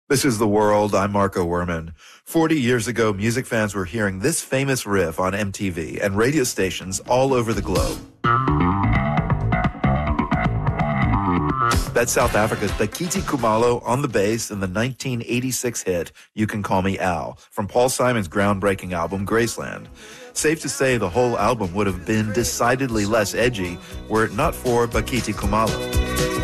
This is The World. I'm Marco Werman. 40 years ago, music fans were hearing this famous riff on MTV and radio stations all over the globe. That's South Africa's Bakiti Kumalo on the bass in the 1986 hit, You Can Call Me Al, from Paul Simon's groundbreaking album, Graceland. Safe to say the whole album would have been decidedly less edgy were it not for Bakiti Kumalo.